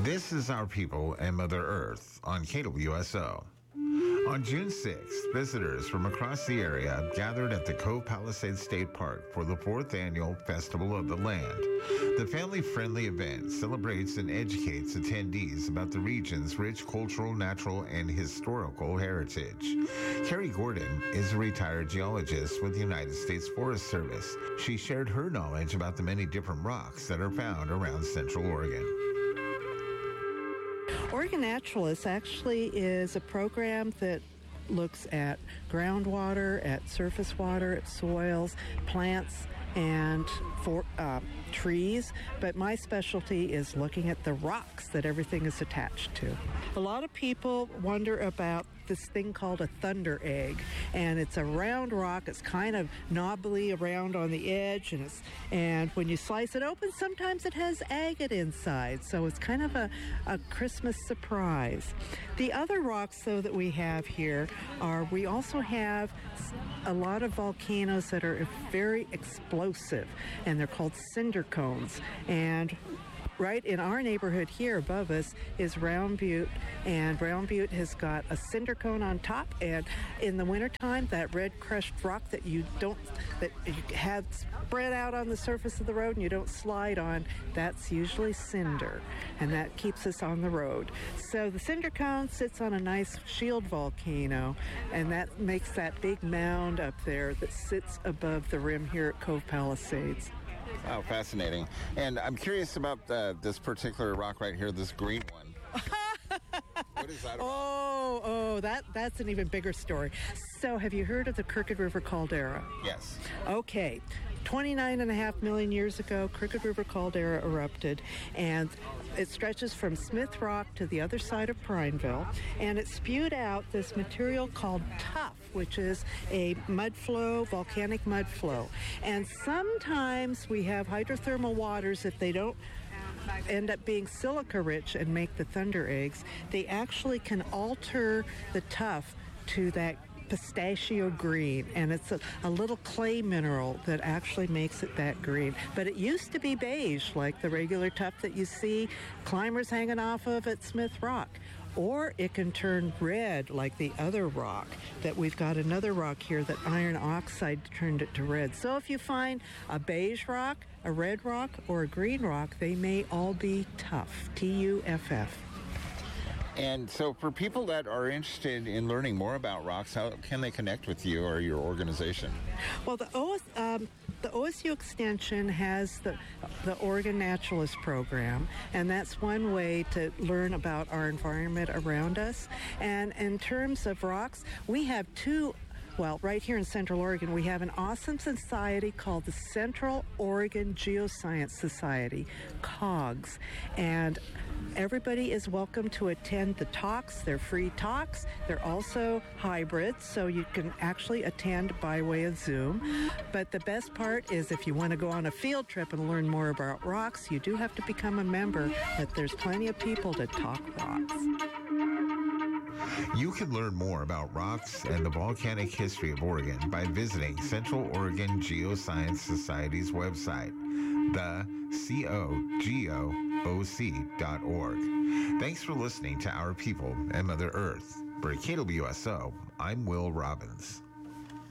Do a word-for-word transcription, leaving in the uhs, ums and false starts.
This is Our People and Mother Earth on K W S O. On June sixth, visitors from across the area gathered at the Cove Palisades State Park for the fourth annual Festival of the Land. The family-friendly event celebrates and educates attendees about the region's rich cultural, natural, and historical heritage. Carrie Gordon is a retired geologist with the United States Forest Service. She shared her knowledge about the many different rocks that are found around Central Oregon. Oregon Naturalists actually is a program that looks at groundwater, at surface water, at soils, plants, and for uh, trees, but my specialty is looking at the rocks that everything is attached to. A lot of people wonder about this thing called a thunder egg, and it's a round rock. It's kind of knobbly around on the edge, and it's and when you slice it open, sometimes it has agate inside, so it's kind of a, a Christmas surprise. The other rocks, though, that we have here are we also have a lot of volcanoes that are very explosive, and they're called cinder cones. And right in our neighborhood here above us is Round Butte, and Round Butte has got a cinder cone on top, and in the wintertime, that red crushed rock that you don't, that you have spread out on the surface of the road and you don't slide on, that's usually cinder, and that keeps us on the road. So the cinder cone sits on a nice shield volcano, and that makes that big mound up there that sits above the rim here at Cove Palisades. Wow, fascinating. And I'm curious about uh, this particular rock right here, this green one. What is that about? Oh, oh, that, that's an even bigger story. So have you heard of the Crooked River Caldera? Yes. Okay. twenty-nine and a half million years ago, Crooked River Caldera erupted, and it stretches from Smith Rock to the other side of Prineville, and it spewed out this material called tuff, which is a mud flow, volcanic mud flow. And sometimes we have hydrothermal waters, if they don't end up being silica rich and make the thunder eggs, they actually can alter the tuff to that pistachio green, and it's a, a little clay mineral that actually makes it that green. But it used to be beige, like the regular tuff that you see climbers hanging off of at Smith Rock. Or it can turn red like the other rock, that we've got another rock here that iron oxide turned it to red. So if you find a beige rock, a red rock, or a green rock, they may all be tuff, T U F F. And so for people that are interested in learning more about rocks, how can they connect with you or your organization? Well, the O S, um, the O S U Extension has the, the Oregon Naturalist Program, and that's one way to learn about our environment around us. And in terms of rocks, we have two. Well, right here in Central Oregon, we have an awesome society called the Central Oregon Geoscience Society, COGS, and everybody is welcome to attend the talks. They're free talks. They're also hybrids, so you can actually attend by way of Zoom. But the best part is if you want to go on a field trip and learn more about rocks, you do have to become a member, but there's plenty of people to talk rocks. You can learn more about rocks and the volcanic history of Oregon by visiting Central Oregon Geoscience Society's website, the C O G O O C dot org. Thanks for listening to Our People and Mother Earth. For K W S O, I'm Will Robbins.